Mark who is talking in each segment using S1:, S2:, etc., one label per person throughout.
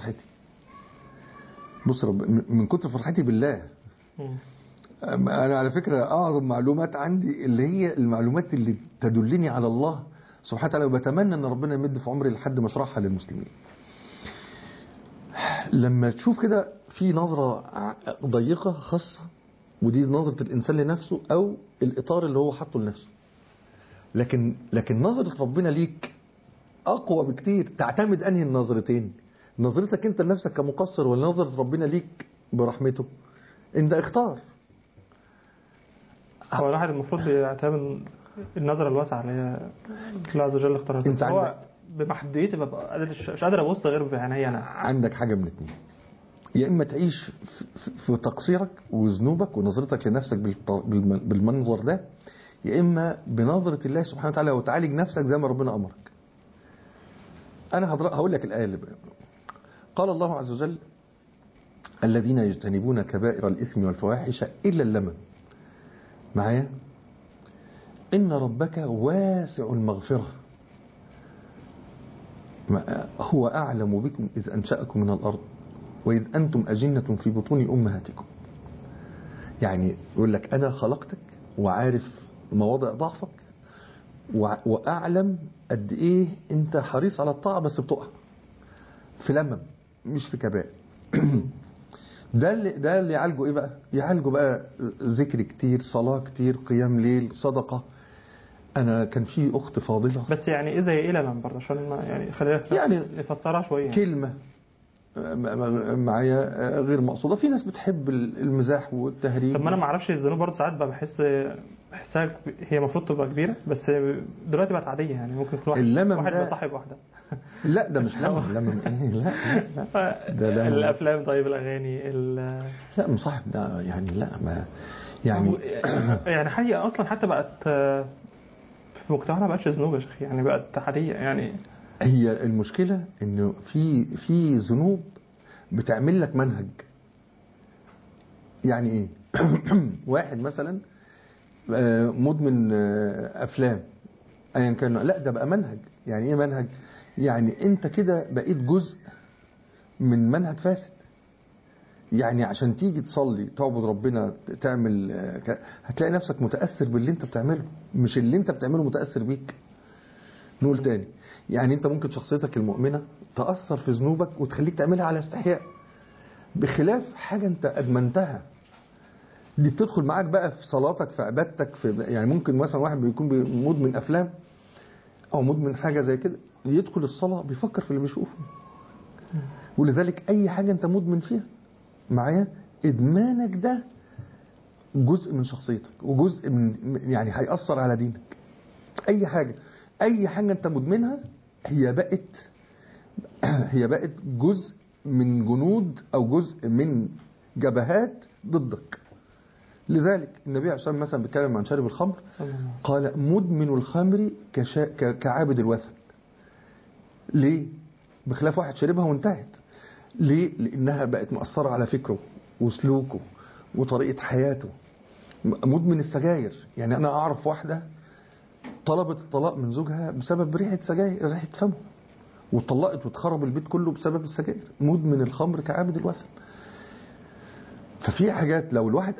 S1: فرحتي. بص من كتر فرحتي بالله. انا على فكره اعظم معلومات عندي اللي هي المعلومات اللي تدلني على الله سبحانه وتعالى، وبتمنى ان ربنا يمد في عمري لحد ما اشرحها للمسلمين. لما تشوف كده في نظره ضيقه خاصه، ودي نظره الانسان لنفسه او الاطار اللي هو حاطه لنفسه، لكن نظره ربنا ليك اقوى بكتير. تعتمد انهي النظرتين؟ نظرتك انت لنفسك كمقصر، ولا نظره ربنا ليك برحمته؟ انت اختار.
S2: هو الواحد المفروض بيعتمد النظرة الواسعة اللي هي الله عز وجل اختارها، بس هو بمحدوديتي ببقى مش قادر ابص غير بعيني انا.
S1: عندك حاجه من اتنين: يا اما تعيش في تقصيرك وذنوبك ونظرتك لنفسك بالمنظر ده، يا اما بنظره الله سبحانه وتعالى وتعالج نفسك زي ما ربنا امرك. انا هقول لك الايه اللي قال الله عز وجل: الذين يجتنبون كبائر الاثم والفواحش الا اللمم. معايا؟ إن ربك واسع المغفرة، هو أعلم بكم إذ أنشأكم من الأرض وإذ أنتم أجنة في بطون أمهاتكم. يعني يقول لك أنا خلقتك وعارف مواضع ضعفك وأعلم قد إيه أنت حريص على الطاعة بس بتقع في لمم مش في كبائر. ده اللي يعالجه إيه بقى؟ يعالجه بقى ذكر كتير، صلاة كتير، قيام ليل، صدقة. أنا كان في أخت فاضلة،
S2: بس يعني إيه زي إيه لمن برضه عشان يعني خلينا
S1: يعني
S2: نفسرها شوية يعني.
S1: كلمة معايا غير مقصودة. في ناس بتحب المزاح والتهريج.
S2: طب ما أنا ما أعرفش الذنوب برضه ساعات بحسها هي المفروض تبقى كبيرة، بس دلوقتي بقت عادية. يعني ممكن يكون واحد بصاحب واحدة.
S1: لا ده مش لمم إيه، لا ده
S2: الأفلام، طيب الأغاني
S1: لا مصاحب ده يعني، لا ما يعني
S2: يعني حقيقة أصلا حتى بقت في مجتمعنا بقتش ذنوب يا شيخ، يعني بقت عادية. يعني
S1: هي المشكلة إنه في ذنوب بتعمل لك منهج. يعني إيه؟ واحد مثلا مدمن أفلام أيا كان، لا ده بقى منهج. يعني إيه منهج؟ يعني أنت كده بقيت جزء من منهج فاسد. يعني عشان تيجي تصلي تعبد ربنا تعمل هتلاقي نفسك متأثر باللي انت بتعمله، مش اللي انت بتعمله متأثر بيك. نقول تاني: يعني انت ممكن شخصيتك المؤمنة تأثر في ذنوبك وتخليك تعملها على استحياء، بخلاف حاجة انت أدمنتها. دي بتدخل معاك بقى في صلاتك، في عبادتك، يعني ممكن مثلا واحد بيكون مدمن أفلام أو مدمن حاجة زي كده، يدخل الصلاة بيفكر في اللي بيشوفه. ولذلك أي حاجة انت مدمن فيها معايا، إدمانك ده جزء من شخصيتك وجزء من يعني هيأثر على دينك. أي حاجة أنت مدمنها هي بقت جزء من جنود أو جزء من جبهات ضدك. لذلك النبي عليه الصلاة والسلام مثلا بيتكلم عن شارب الخمر، قال: مدمن الخمر كعابد الوثن. ليه؟ بخلاف واحد شربها وانتهت. ليه؟ لأنها بقت مؤثرة على فكره وسلوكه وطريقة حياته. مدمن السجاير، يعني أنا أعرف واحدة طلبت الطلاق من زوجها بسبب ريحة سجاير، ريحة فمه، واتطلقت واتخرب البيت كله بسبب السجاير. مدمن الخمر كعابد الوثن. ففي حاجات لو الواحد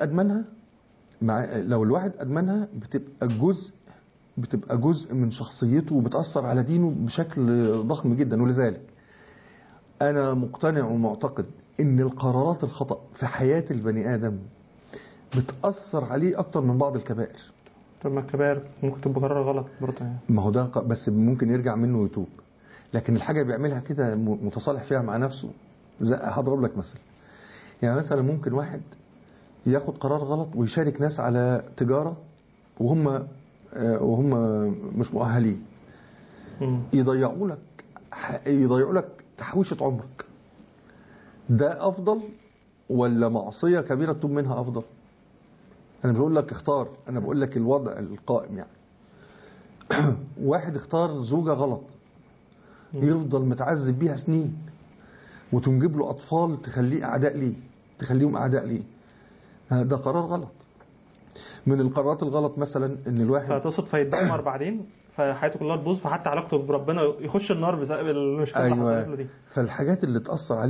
S1: أدمنها بتبقى جزء من شخصيته وبتأثر على دينه بشكل ضخم جدا. ولذلك أنا مقتنع ومعتقد إن القرارات الخطأ في حياة البني آدم بتأثر عليه أكتر من بعض الكبائر.
S2: طب ما الكبائر ممكن تبقى قرار غلط برضه يعني.
S1: ما هو ده بس ممكن يرجع منه ويتوب، لكن الحاجة بيعملها كده متصالح فيها مع نفسه. هضرب لك مثل. يعني مثلا ممكن واحد ياخد قرار غلط ويشارك ناس على تجارة وهم مش مؤهلين، يضيعوا لك تحويشة عمرك. ده أفضل ولا معصية كبيرة تتوب منها أفضل؟ أنا مش بقول لك اختار، أنا بقول لك الوضع القائم. يعني واحد اختار زوجة غلط، يفضل متعذب بيها سنين وتنجب له أطفال تخليهم أعداء ليه. ده قرار غلط. من القرارات الغلط مثلا ان الواحد
S2: فتقصد فيتدمر بعدين، فحياته كلها تبوظ، فحتى علاقته بربنا يخش النار بسبب المشكله اللي حصلت له دي.
S1: فالحاجات اللي تأثر عليه